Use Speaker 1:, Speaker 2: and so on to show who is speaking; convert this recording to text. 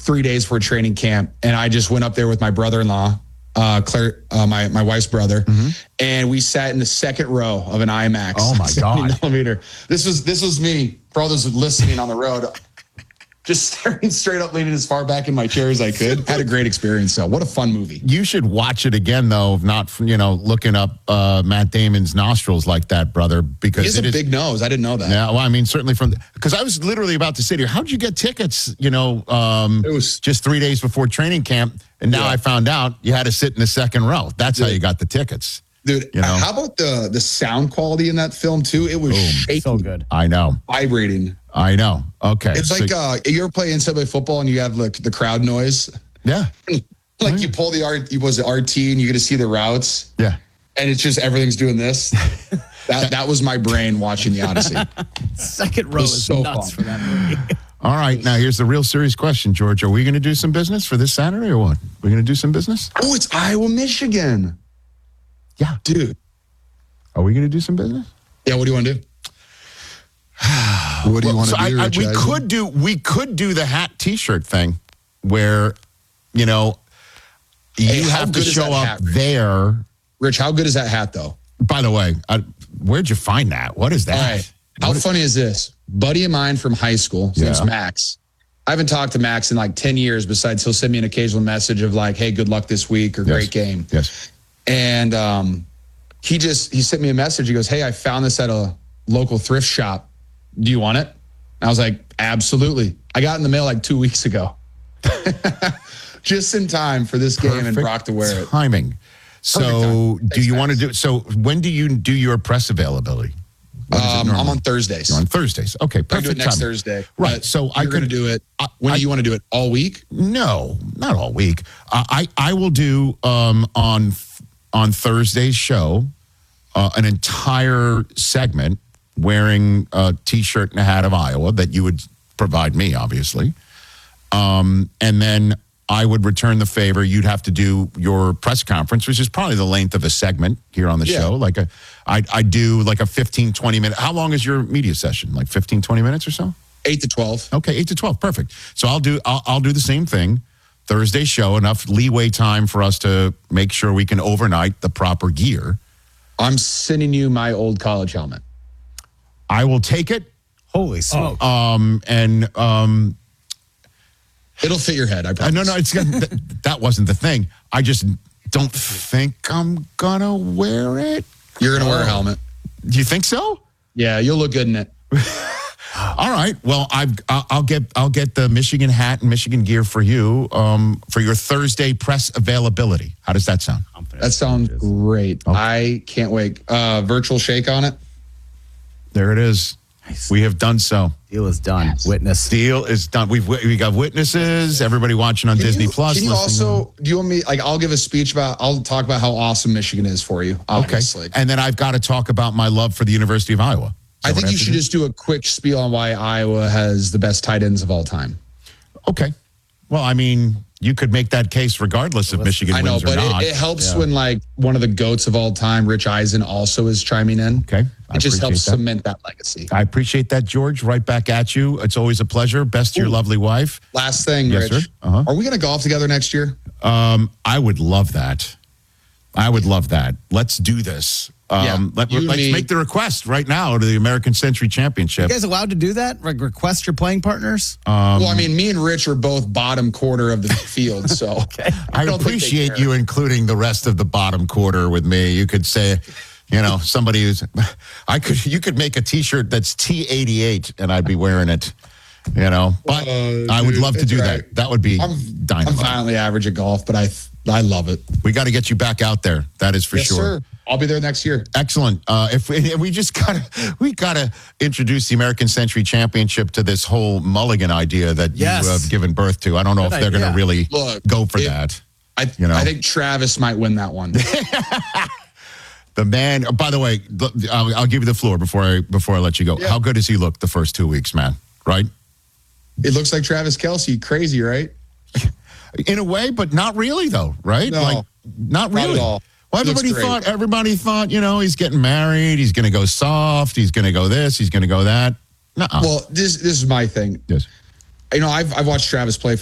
Speaker 1: 3 days for training camp, and I just went up there with my brother-in-law, Claire, my wife's brother, and we sat in the second row of an IMAX.
Speaker 2: Oh my God!
Speaker 1: Millimeter. This was me. For all those listening on the road, just staring straight up, leaning as far back in my chair as I could. Had a great experience. So, what a fun movie.
Speaker 2: You should watch it again, though, not looking up Matt Damon's nostrils like that, brother, because
Speaker 1: he has a big nose. I didn't know that.
Speaker 2: Yeah, well, I mean, certainly because I was literally about to say to you, how'd you get tickets? It was just 3 days before training camp, and now I found out you had to sit in the second row. That's how you got the tickets.
Speaker 1: Dude, how about the sound quality in that film, too? It was shaking.
Speaker 3: So good.
Speaker 2: I know.
Speaker 1: Vibrating.
Speaker 2: I know. Okay.
Speaker 1: It's like you ever play NCAA football and you have like the crowd noise?
Speaker 2: Yeah.
Speaker 1: Like you pull the RT and you get to see the routes.
Speaker 2: Yeah.
Speaker 1: And it's just everything's doing this. That was my brain watching the Odyssey.
Speaker 3: Second row is so nuts for that movie.
Speaker 2: All right. Now, here's the real serious question, George. Are we going to do some business for this Saturday or what? We're going to do some business?
Speaker 1: Oh, it's Iowa, Michigan.
Speaker 2: Yeah.
Speaker 1: Dude.
Speaker 2: Are we going to do some business?
Speaker 1: Yeah, what do you want to do?
Speaker 4: What do you want to do, Rich Eisen?
Speaker 2: We could do the hat T-shirt thing where, you have to show up there.
Speaker 1: Rich, how good is that hat, though?
Speaker 2: By the way, where'd you find that? What is that?
Speaker 1: All right. How funny is this? Buddy of mine from high school, his name's Max. I haven't talked to Max in like 10 years, besides he'll send me an occasional message of like, hey, good luck this week or great game.
Speaker 2: Yes.
Speaker 1: And he sent me a message. He goes, hey, I found this at a local thrift shop. Do you want it? And I was like, absolutely. I got it in the mail like 2 weeks ago. Just in time for this game and Brock to wear it.
Speaker 2: Timing. So do you want to do, so when do you do your press availability?
Speaker 1: I'm on Thursdays.
Speaker 2: You're on Thursdays. Okay, perfect.
Speaker 1: I do it next
Speaker 2: timing.
Speaker 1: Thursday.
Speaker 2: Right. So
Speaker 1: you're going to do it. When do you want to do it? All week?
Speaker 2: No, not all week. I will do on Thursday's show an entire segment wearing a T-shirt and a hat of Iowa that you would provide me, obviously. And then I would return the favor. You'd have to do your press conference, which is probably the length of a segment here on the show. Like I do like a 15, 20 minute. How long is your media session? Like 15, 20 minutes or so?
Speaker 1: 8 to 12.
Speaker 2: Okay, 8 to 12. Perfect. So I'll do the same thing. Thursday show, enough leeway time for us to make sure we can overnight the proper gear.
Speaker 1: I'm sending you my old college helmet.
Speaker 2: I will take it.
Speaker 3: Holy smoke.
Speaker 1: It'll fit your head, I promise.
Speaker 2: No, that wasn't the thing. I just don't think I'm gonna wear it.
Speaker 1: You're gonna wear a helmet.
Speaker 2: Do you think so?
Speaker 1: Yeah, you'll look good in it.
Speaker 2: All right. Well, I'll get the Michigan hat and Michigan gear for you for your Thursday press availability. How does that sound?
Speaker 1: That sounds great.
Speaker 2: Okay.
Speaker 1: I can't wait. Virtual shake on it.
Speaker 2: There it is. Nice. We have done so.
Speaker 3: Deal is done.
Speaker 1: Yes.
Speaker 3: Witness.
Speaker 2: Deal is done. We got witnesses. Everybody watching on Disney Plus.
Speaker 1: Can you also, do you want me, like, I'll give a speech I'll talk about how awesome Michigan is for you, obviously.
Speaker 2: Okay. And then I've got to talk about my love for the University of Iowa.
Speaker 1: I think you should just do a quick spiel on why Iowa has the best tight ends of all time.
Speaker 2: Okay. Well, I mean, you could make that case regardless if Michigan wins or not.
Speaker 1: I know, but it helps when, like, one of the GOATs of all time, Rich Eisen, also is chiming in.
Speaker 2: Okay.
Speaker 1: It just helps cement that legacy.
Speaker 2: I appreciate that, George. Right back at you. It's always a pleasure. Best to your lovely wife.
Speaker 1: Last thing,
Speaker 2: Yes,
Speaker 1: Rich.
Speaker 2: sir. Uh-huh.
Speaker 1: Are we going to golf together next year?
Speaker 2: I would love that. Let's do this. Let's make the request right now to the American Century Championship.
Speaker 3: You guys allowed to do that? Request your playing partners?
Speaker 1: Well, I mean, me and Rich are both bottom quarter of the field, so
Speaker 3: okay.
Speaker 2: I appreciate you including the rest of the bottom quarter with me. You could say, somebody who's, you could make a T-shirt that's T88 and I'd be wearing it. But I would love to do that. That would be dynamite.
Speaker 1: I'm violently average at golf, but I love it.
Speaker 2: We got to get you back out there. That is for sure.
Speaker 1: Sir. I'll be there next year.
Speaker 2: Excellent. If we gotta introduce the American Century Championship to this whole mulligan idea that you have given birth to. I don't know if they're going to really go for that.
Speaker 1: I think Travis might win that one.
Speaker 2: The man. By the way, I'll give you the floor before I let you go. Yeah. How good does he look the first 2 weeks, man? Right?
Speaker 1: It looks like Travis Kelce. Crazy, right?
Speaker 2: In a way, but not really, though. Right?
Speaker 1: No,
Speaker 2: not really.
Speaker 1: Not at all.
Speaker 2: Well, everybody thought, he's getting married. He's going to go soft. He's going to go this. He's going to go that. Nuh-uh.
Speaker 1: Well, this is my thing.
Speaker 2: Yes.
Speaker 1: I've watched Travis play for